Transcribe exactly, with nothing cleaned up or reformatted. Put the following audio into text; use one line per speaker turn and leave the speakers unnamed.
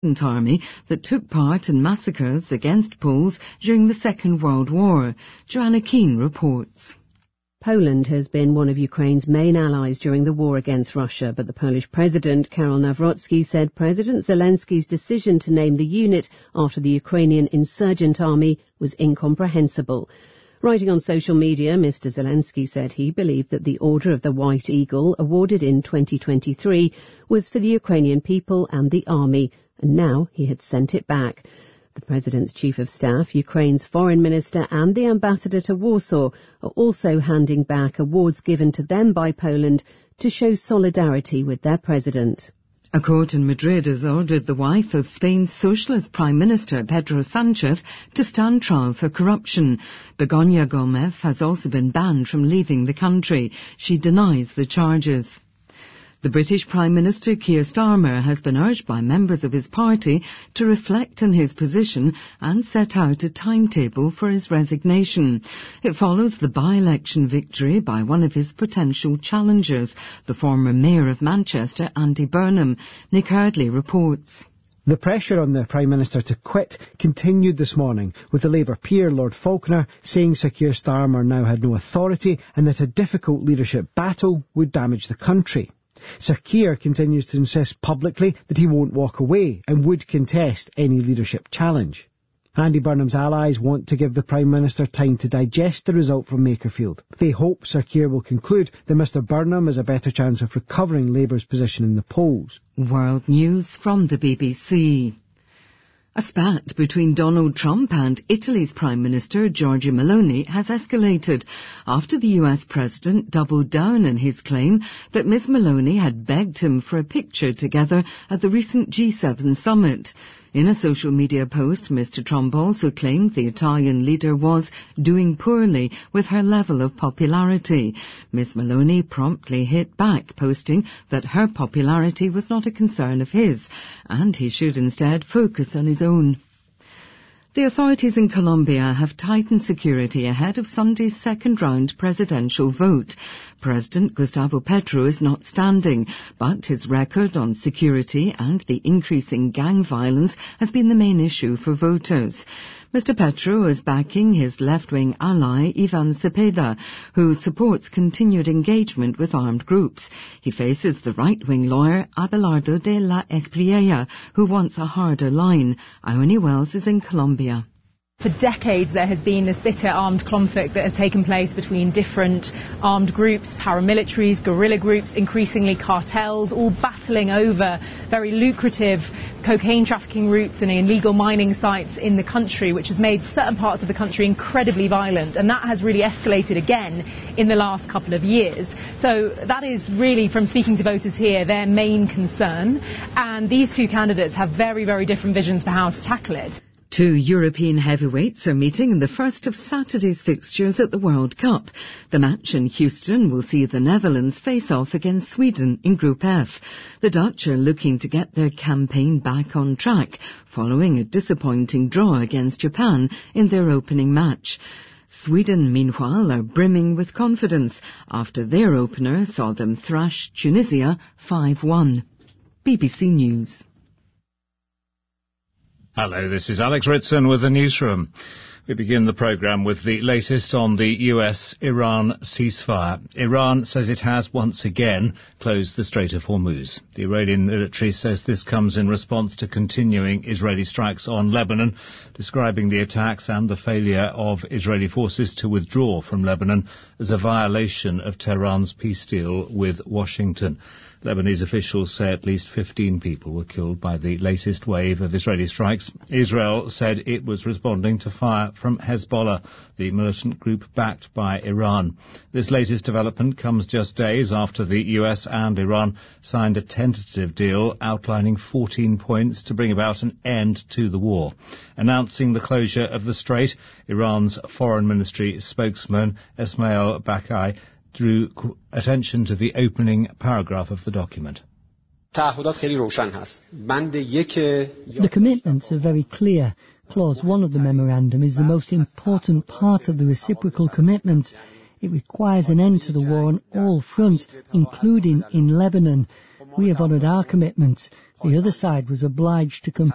army that took part in massacres against Poles during the Second World War. Joanna Keane reports.
Poland has been one of Ukraine's main allies during the war against Russia, but the Polish President, Karol Nawrocki, said President Zelensky's decision to name the unit after the Ukrainian insurgent army was incomprehensible. Writing on social media, Mister Zelensky said he believed that the Order of the White Eagle, awarded in twenty twenty-three, was for the Ukrainian people and the army, and now he had sent it back. The President's Chief of Staff, Ukraine's Foreign Minister and the Ambassador to Warsaw are also handing back awards given to them by Poland to show solidarity with their President.
A court in Madrid has ordered the wife of Spain's Socialist Prime Minister Pedro Sánchez to stand trial for corruption. Begoña Gómez has also been banned from leaving the country. She denies the charges. The British Prime Minister Keir Starmer has been urged by members of his party to reflect on his position and set out a timetable for his resignation. It follows the by-election victory by one of his potential challengers, the former Mayor of Manchester, Andy Burnham. Nick Hardley reports.
The pressure on the Prime Minister to quit continued this morning, with the Labour peer, Lord Falconer, saying Sir Keir Starmer now had no authority and that a difficult leadership battle would damage the country. Sir Keir continues to insist publicly that he won't walk away and would contest any leadership challenge. Andy Burnham's allies want to give the Prime Minister time to digest the result from Makerfield. They hope Sir Keir will conclude that Mr Burnham has a better chance of recovering Labour's position in the polls.
World News from the B B C. A spat between Donald Trump and Italy's Prime Minister Giorgia Meloni has escalated after the U S President doubled down on his claim that Miz Meloni had begged him for a picture together at the recent G seven summit. In a social media post, Mister Trump also claimed the Italian leader was doing poorly with her level of popularity. Miz Meloni promptly hit back, posting that her popularity was not a concern of his, and he should instead focus on his own. The authorities in Colombia have tightened security ahead of Sunday's second-round presidential vote. President Gustavo Petro is not standing, but his record on security and the increasing gang violence has been the main issue for voters. Mister Petro is backing his left-wing ally Ivan Cepeda, who supports continued engagement with armed groups. He faces the right-wing lawyer Abelardo de la Espriella, who wants a harder line. Ione Wells is in Colombia.
For decades there has been this bitter armed conflict that has taken place between different armed groups, paramilitaries, guerrilla groups, increasingly cartels, all battling over very lucrative cocaine trafficking routes and illegal mining sites in the country, which has made certain parts of the country incredibly violent, and that has really escalated again in the last couple of years. So that is really, from speaking to voters here, their main concern, and these two candidates have very, very different visions for how to tackle it.
Two European heavyweights are meeting in the first of Saturday's fixtures at the World Cup. The match in Houston will see the Netherlands face off against Sweden in Group F. The Dutch are looking to get their campaign back on track, following a disappointing draw against Japan in their opening match. Sweden, meanwhile, are brimming with confidence after their opener saw them thrash Tunisia five one. B B C News.
Hello, this is Alex Ritson with the Newsroom. We begin the programme with the latest on the U S Iran ceasefire. Iran says it has once again closed the Strait of Hormuz. The Iranian military says this comes in response to continuing Israeli strikes on Lebanon, describing the attacks and the failure of Israeli forces to withdraw from Lebanon as a violation of Tehran's peace deal with Washington. Lebanese officials say at least fifteen people were killed by the latest wave of Israeli strikes. Israel said it was responding to fire from Hezbollah, the militant group backed by Iran. This latest development comes just days after the U S and Iran signed a tentative deal outlining fourteen points to bring about an end to the war. Announcing the closure of the strait, Iran's Foreign Ministry spokesman Esmail Bakai drew attention to the opening paragraph of the document.
The commitments are very clear. Clause one of the memorandum is the most important part of the reciprocal commitment. It requires an end to the war on all fronts, including in Lebanon. We have honoured our commitments. The other side was obliged to comply.